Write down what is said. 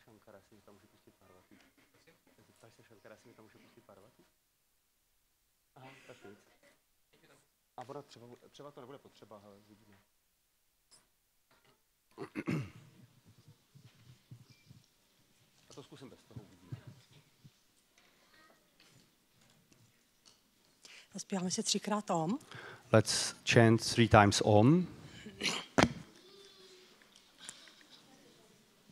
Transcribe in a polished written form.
Shankara, jestli mi tam může pustit Parvati. Zeptáš se Shankara, jestli mi tam může pustit Parvati? Aha, tak nic. A voda třeba to nebude potřeba, ale vidíme. A to zkusím bez toho, uvidíme. Zaspíváme si 3krát Om. Let's chant 3 times Om.